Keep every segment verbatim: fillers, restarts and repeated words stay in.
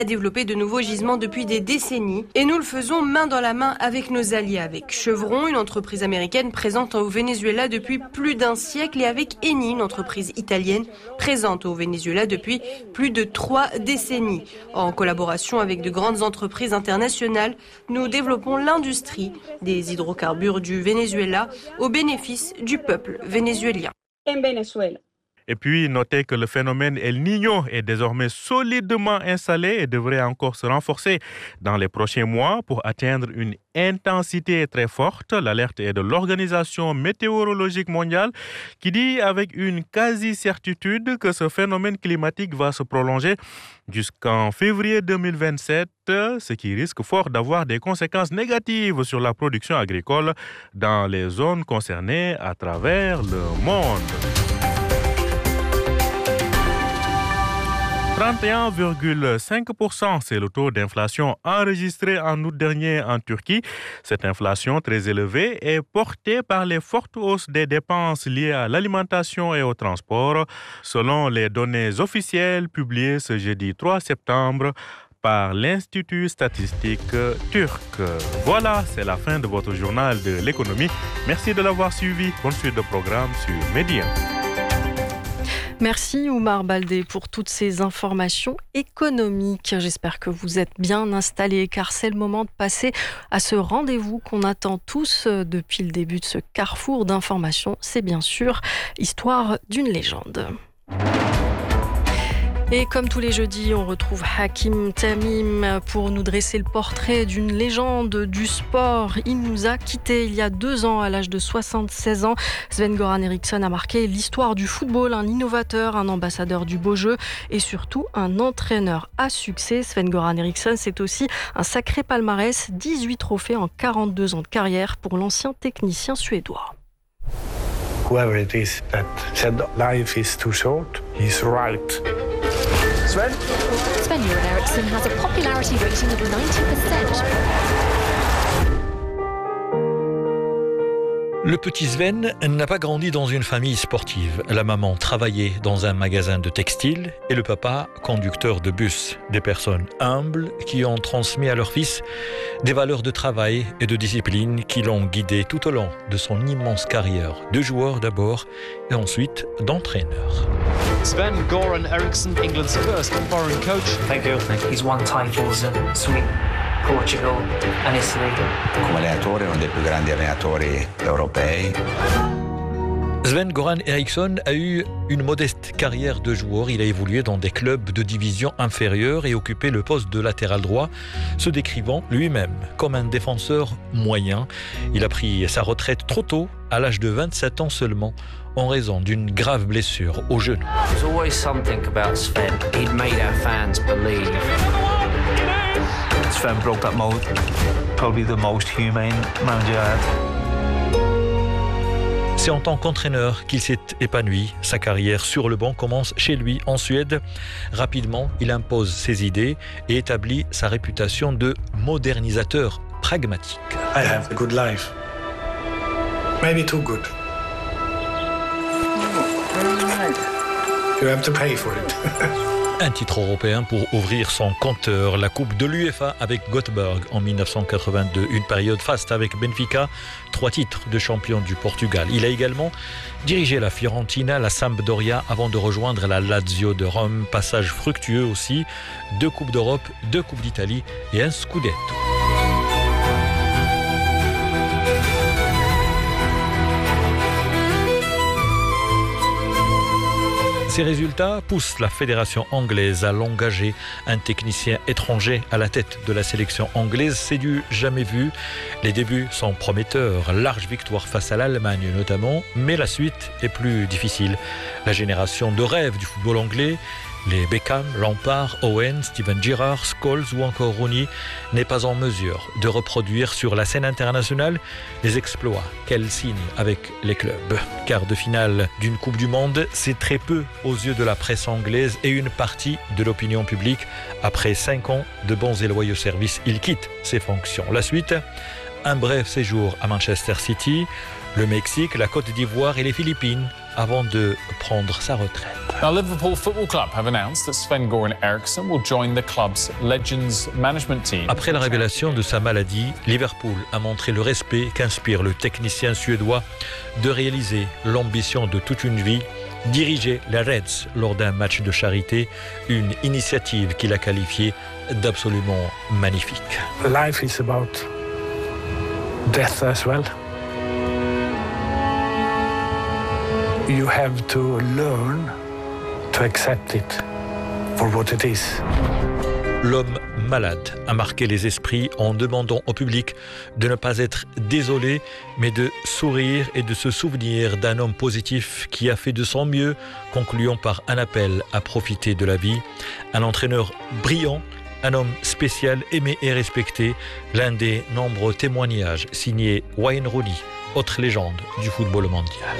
à développer de nouveaux gisements depuis des décennies et nous le faisons main dans la main avec nos alliés, avec Chevron, une entreprise américaine présente au Venezuela depuis plus d'un siècle, et avec Eni, une entreprise italienne présente au Venezuela depuis plus de trois décennies. En collaboration avec de grandes entreprises internationales, nous développons l'industrie des hydrocarbures du Venezuela au bénéfice du peuple vénézuélien. En Venezuela. Et puis, notez que le phénomène El Niño est désormais solidement installé et devrait encore se renforcer dans les prochains mois pour atteindre une intensité très forte. L'alerte est de l'Organisation météorologique mondiale qui dit avec une quasi-certitude que ce phénomène climatique va se prolonger jusqu'en février deux mille vingt-sept, ce qui risque fort d'avoir des conséquences négatives sur la production agricole dans les zones concernées à travers le monde. trente et un virgule cinq pour cent, c'est le taux d'inflation enregistré en août dernier en Turquie. Cette inflation très élevée est portée par les fortes hausses des dépenses liées à l'alimentation et au transport, selon les données officielles publiées ce jeudi trois septembre par l'Institut statistique turc. Voilà, c'est la fin de votre journal de l'économie. Merci de l'avoir suivi. Bonne suite de programme sur Média. Merci Oumar Baldé pour toutes ces informations économiques. J'espère que vous êtes bien installés car c'est le moment de passer à ce rendez-vous qu'on attend tous depuis le début de ce carrefour d'informations. C'est bien sûr Histoire d'une légende. Et comme tous les jeudis, on retrouve Hakim Tamim pour nous dresser le portrait d'une légende du sport. Il nous a quittés il y a deux ans à l'âge de soixante-seize ans. Sven-Göran Eriksson a marqué l'histoire du football, un innovateur, un ambassadeur du beau jeu et surtout un entraîneur à succès. Sven-Göran Eriksson, c'est aussi un sacré palmarès, dix-huit trophées en quarante-deux ans de carrière pour l'ancien technicien suédois. Whoever it is that said life is too short, he's right. Sven? Sven-Göran Eriksson has a popularity rating of ninety percent. Le petit Sven n'a pas grandi dans une famille sportive. La maman travaillait dans un magasin de textile et le papa conducteur de bus. Des personnes humbles qui ont transmis à leur fils des valeurs de travail et de discipline qui l'ont guidé tout au long de son immense carrière de joueur d'abord et ensuite d'entraîneur. Sven-Göran Eriksson, England's first foreign coach. Thank you. He's won titles in Sweden, Portugal and Italy. Come allenatore uno dei più grandi allenatori europei. Sven-Göran Eriksson a eu une modeste carrière de joueur. Il a évolué dans des clubs de division inférieure et occupé le poste de latéral droit, se décrivant lui-même comme un défenseur moyen. Il a pris sa retraite trop tôt, à l'âge de vingt-sept ans seulement, en raison d'une grave blessure au genou. There's always something about Sven. He'd made our fans believe. Sven broke that mold. Probably the most humane manager I had. C'est en tant qu'entraîneur qu'il s'est épanoui. Sa carrière sur le banc commence chez lui en Suède. Rapidement, il impose ses idées et établit sa réputation de modernisateur pragmatique. I have a good life. Maybe too good. You have to pay for it. Un titre européen pour ouvrir son compteur, la Coupe de l'UEFA avec Göteborg en dix-neuf cent quatre-vingt-deux, une période faste avec Benfica, trois titres de champion du Portugal. Il a également dirigé la Fiorentina, la Sampdoria avant de rejoindre la Lazio de Rome, passage fructueux aussi, deux Coupes d'Europe, deux Coupes d'Italie et un Scudetto. Ces résultats poussent la fédération anglaise à l'engager. Un technicien étranger à la tête de la sélection anglaise, c'est du jamais vu. Les débuts sont prometteurs, large victoire face à l'Allemagne notamment, mais la suite est plus difficile. La génération de rêve du football anglais, les Beckham, Lampard, Owen, Steven Gerrard, Scholes ou encore Rooney n'est pas en mesure de reproduire sur la scène internationale les exploits qu'elle signe avec les clubs. Quart de finale d'une Coupe du Monde, c'est très peu aux yeux de la presse anglaise et une partie de l'opinion publique. Après cinq ans de bons et loyaux services, il quitte ses fonctions. La suite, un bref séjour à Manchester City, le Mexique, la Côte d'Ivoire et les Philippines avant de prendre sa retraite. Now, Liverpool Football Club have announced that Sven-Göran Eriksson will join the club's Legends management team. Après la révélation de sa maladie, Liverpool a montré le respect qu'inspire le technicien suédois de réaliser l'ambition de toute une vie, diriger les Reds lors d'un match de charité, une initiative qu'il a qualifiée d'absolument magnifique. Life is about death as well. You have to learn to accept it for what it is. L'homme malade a marqué les esprits en demandant au public de ne pas être désolé, mais de sourire et de se souvenir d'un homme positif qui a fait de son mieux, concluant par un appel à profiter de la vie. Un entraîneur brillant, un homme spécial, aimé et respecté, l'un des nombreux témoignages signés Wayne Rooney, autre légende du football mondial.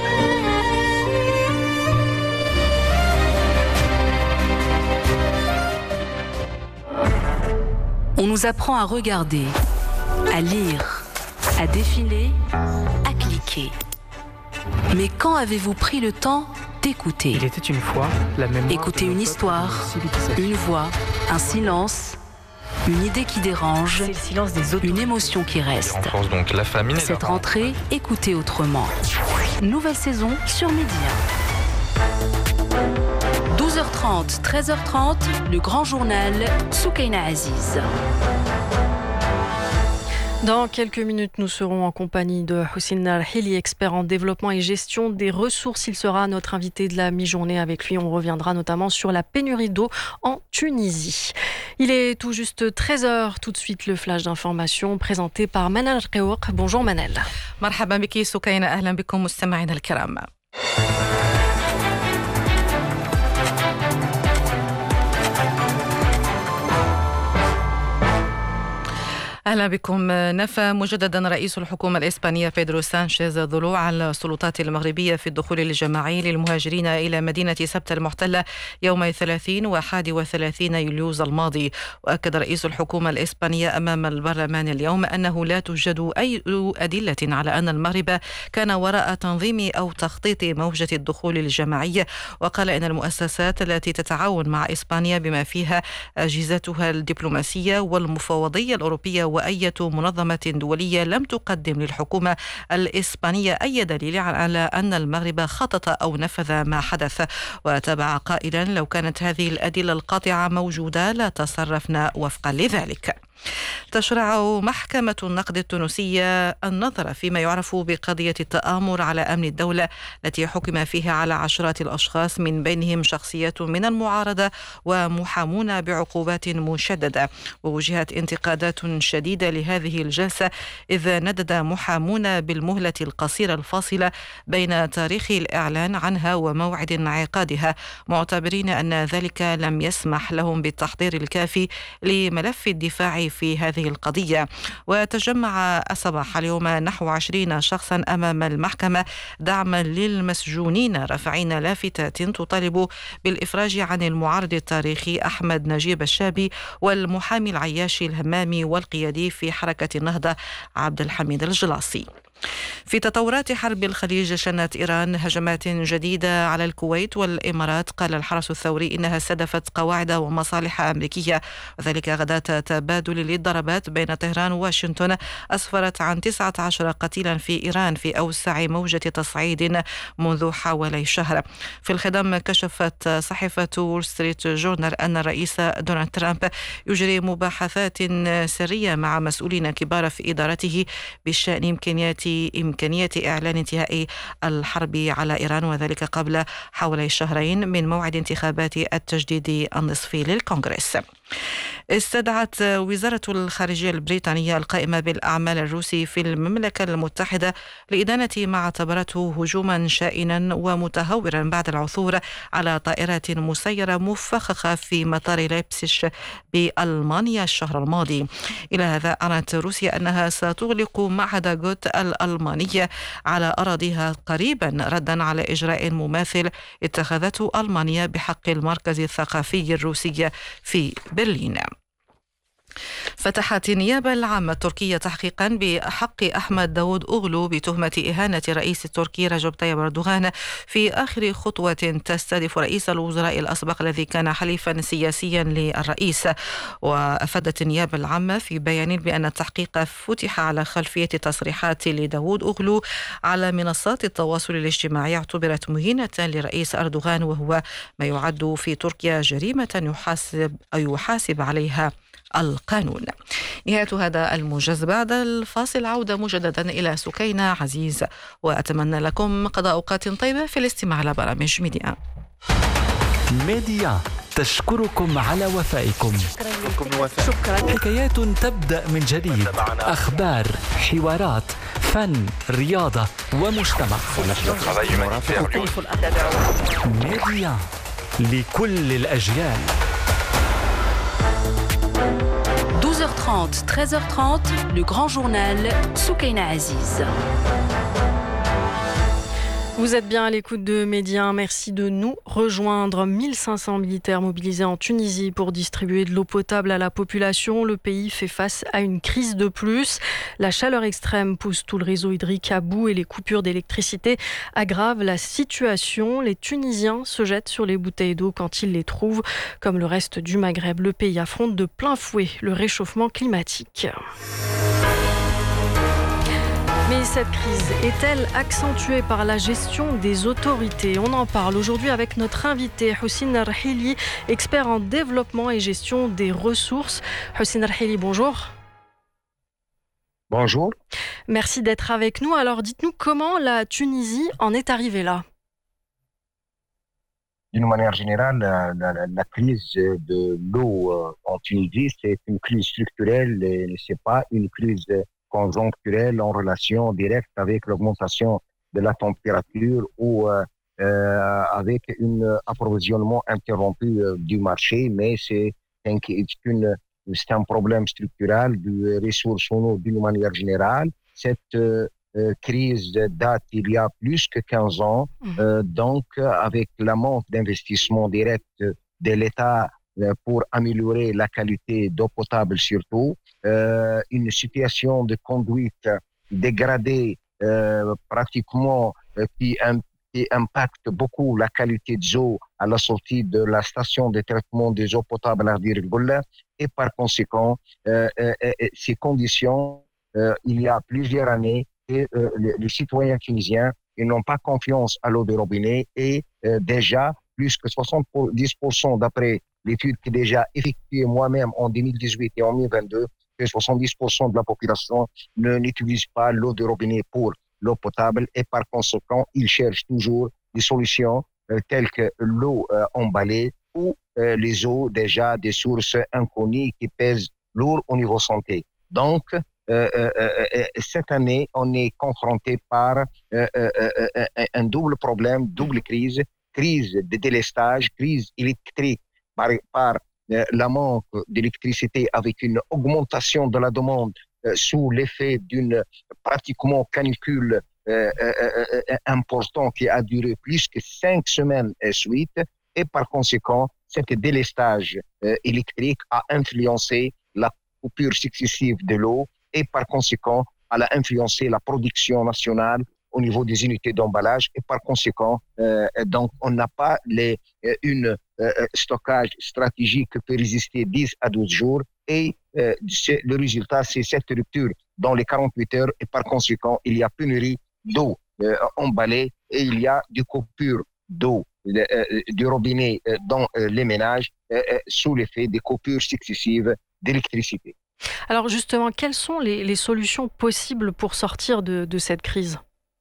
On nous apprend à regarder, à lire, à défiler, à cliquer. Mais quand avez-vous pris le temps d'écouter ? Il était une fois la mémoire. Écouter une histoire, une voix, un silence, une idée qui dérange, le silence des autres. Une émotion qui reste. Donc la famine Cette rentrée, écoutez autrement. Nouvelle saison sur Média. douze heures trente, treize heures trente, le grand journal Soukaina Aziz. Dans quelques minutes, nous serons en compagnie de Houssine Al-Hili, expert en développement et gestion des ressources. Il sera notre invité de la mi-journée. Avec lui, on reviendra notamment sur la pénurie d'eau en Tunisie. Il est tout juste treize heures. Tout de suite, le flash d'information présenté par Manal Reouk. Bonjour Manal. مرحبا بك سكينة، أهلا بكم مستمعينا الكرام. أهلا بكم. نفى مجددا رئيس الحكومة الإسبانية بيدرو سانشيز ضلوع السلطات المغربية في الدخول الجماعي للمهاجرين إلى مدينة سبتة المحتلة يوم الثلاثين وحادي وثلاثين يوليوز الماضي. وأكد رئيس الحكومة الإسبانية أمام البرلمان اليوم أنه لا توجد أي أدلة على أن المغرب كان وراء تنظيم أو تخطيط موجة الدخول الجماعي. وقال إن المؤسسات التي تتعاون مع إسبانيا بما فيها أجهزتها الدبلوماسية والمفوضية الأوروبية وأي منظمة دولية لم تقدم للحكومة الإسبانية أي دليل على أن المغرب خطط أو نفذ ما حدث. وتابع قائلا: لو كانت هذه الأدلة القاطعة موجودة لتصرفنا وفقا لذلك. تشرع محكمة النقد التونسية النظر فيما يعرف بقضية التآمر على أمن الدولة التي حكم فيها على عشرات الأشخاص من بينهم شخصيات من المعارضة ومحامون بعقوبات مشددة. ووجهت انتقادات شديدة لهذه الجلسة إذ ندد محامون بالمهلة القصيرة الفاصلة بين تاريخ الإعلان عنها وموعد انعقادها، معتبرين أن ذلك لم يسمح لهم بالتحضير الكافي لملف الدفاع في هذه القضية. وتجمع الصباح اليوم نحو عشرين شخصا أمام المحكمة دعما للمسجونين، رافعين لافتات تطالب بالإفراج عن المعارض التاريخي أحمد نجيب الشابي والمحامي العياشي الهمامي والقيادي في حركة النهضة عبد الحميد الجلاصي. في تطورات حرب الخليج، شنت إيران هجمات جديدة على الكويت والإمارات. قال الحرس الثوري إنها استهدفت قواعد ومصالح أمريكية، وذلك غداة تبادل للضربات بين طهران وواشنطن أسفرت عن تسعة عشر قتيلا في إيران في أوسع موجة تصعيد منذ حوالي شهر. في الخضم، كشفت صحيفة وول ستريت جورنال أن الرئيس دونالد ترامب يجري مباحثات سرية مع مسؤولين كبار في إدارته بشأن إمكانيات إمكانية إعلان انتهاء الحرب على إيران، وذلك قبل حوالي شهرين من موعد انتخابات التجديد النصفي للكونغرس. استدعت وزارة الخارجية البريطانية القائمة بالأعمال الروسي في المملكة المتحدة لإدانة ما اعتبرته هجوما شائنا ومتهورا بعد العثور على طائرات مسيرة مفخخة في مطار ليبسيش بألمانيا الشهر الماضي. إلى هذا أعلنت روسيا أنها ستغلق معهد غوت الألمانية على أراضيها قريبا، ردا على إجراء مماثل اتخذته ألمانيا بحق المركز الثقافي الروسي في برلين. فتحت النيابة العامة التركية تحقيقا بحق أحمد داود أوغلو بتهمة إهانة الرئيس التركي رجب طيب أردوغان في آخر خطوة تستهدف رئيس الوزراء الأسبق الذي كان حليفا سياسيا للرئيس. وأفادت النيابة العامة في بيان بأن التحقيق فتح على خلفية تصريحات لداود أوغلو على منصات التواصل الاجتماعي اعتبرت مهينة لرئيس أردوغان، وهو ما يعد في تركيا جريمة يحاسب أو يحاسب عليها القانون. نهاية هذا الموجز. بعد الفاصل عودة مجددا إلى سكينة عزيز، وأتمنى لكم قضاء أوقات طيبة في الاستماع على برامج ميديا. ميديا تشكركم على وفائكم. شكرا, شكرا. حكايات تبدأ من جديد، أخبار، حوارات، فن، رياضة ومجتمع. ميديا لكل الأجيال. douze heures trente, treize heures trente, le grand journal Soukaina Aziz. Vous êtes bien à l'écoute de Média. Merci de nous rejoindre. mille cinq cents militaires mobilisés en Tunisie pour distribuer de l'eau potable à la population. Le pays fait face à une crise de plus. La chaleur extrême pousse tout le réseau hydrique à bout et les coupures d'électricité aggravent la situation. Les Tunisiens se jettent sur les bouteilles d'eau quand ils les trouvent. Comme le reste du Maghreb, le pays affronte de plein fouet le réchauffement climatique. Mais cette crise est-elle accentuée par la gestion des autorités ? On en parle aujourd'hui avec notre invité Houssine Arhili, expert en développement et gestion des ressources. Houssine Arhili, bonjour. Bonjour. Merci d'être avec nous. Alors dites-nous comment la Tunisie en est arrivée là ? D'une manière générale, la, la, la crise de l'eau en Tunisie, c'est une crise structurelle et ce n'est pas une crise conjoncturelle en relation directe avec l'augmentation de la température ou euh, euh, avec un approvisionnement interrompu euh, du marché, mais c'est un, une, c'est un problème structurel de ressources en eau d'une manière générale. Cette euh, crise date il y a plus que quinze ans, mmh. euh, donc avec la manque d'investissement direct de l'État pour améliorer la qualité d'eau potable surtout, euh, une situation de conduite dégradée euh, pratiquement euh, qui, um, qui impacte beaucoup la qualité de l'eau à la sortie de la station de traitement des eaux potables à Dir el-Golla, et par conséquent, euh, euh, euh, ces conditions, euh, il y a plusieurs années, et, euh, les, les citoyens tunisiens ils n'ont pas confiance à l'eau de robinet et euh, déjà plus que soixante-dix pour cent d'après l'étude qui est déjà effectuée moi-même en deux mille dix-huit et en deux mille vingt-deux, que soixante-dix pour cent de la population ne n'utilise pas l'eau de robinet pour l'eau potable et par conséquent, ils cherchent toujours des solutions euh, telles que l'eau euh, emballée ou euh, les eaux déjà des sources inconnues qui pèsent lourd au niveau santé. Donc, euh, euh, euh, cette année, on est confronté par euh, euh, euh, un double problème, double crise, crise de délestage, crise électrique par, par euh, la manque d'électricité avec une augmentation de la demande euh, sous l'effet d'une pratiquement canicule euh, euh, euh, important qui a duré plus que cinq semaines et suite. Et par conséquent, cet délestage euh, électrique a influencé la coupure successive de l'eau et par conséquent, elle a influencé la production nationale au niveau des unités d'emballage et par conséquent, euh, donc on n'a pas les, euh, une euh, stockage stratégique qui peut résister dix à douze jours et euh, le résultat, c'est cette rupture dans les quarante-huit heures et par conséquent, il y a pénurie d'eau euh, emballée et il y a des coupures d'eau euh, du robinet euh, dans euh, les ménages euh, euh, sous l'effet des coupures successives d'électricité. Alors justement, quelles sont les, les solutions possibles pour sortir de, de cette crise ?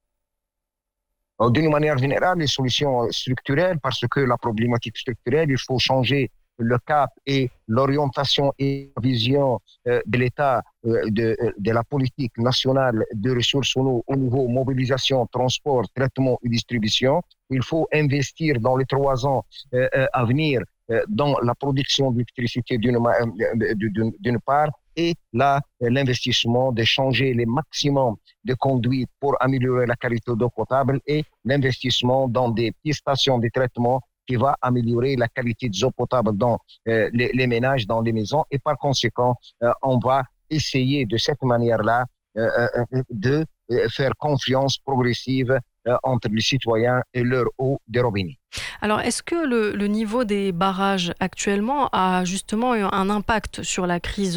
D'une manière générale, les solutions structurelles, parce que la problématique structurelle, il faut changer le cap et l'orientation et la vision euh, de l'État, euh, de, de la politique nationale de ressources en eau au niveau mobilisation, transport, traitement et distribution. Il faut investir dans les trois ans euh, euh, à venir euh, dans la production d'électricité d'une, d'une, d'une part et là, l'investissement de changer les maximums de conduites pour améliorer la qualité d'eau potable et l'investissement dans des petites stations de traitement qui va améliorer la qualité des eaux potables dans euh, les, les ménages, dans les maisons. Et par conséquent, euh, on va essayer de cette manière-là euh, euh, de euh, faire confiance progressive euh, entre les citoyens et leur eau des robinets. Alors, est-ce que le, le niveau des barrages actuellement a justement un impact sur la crise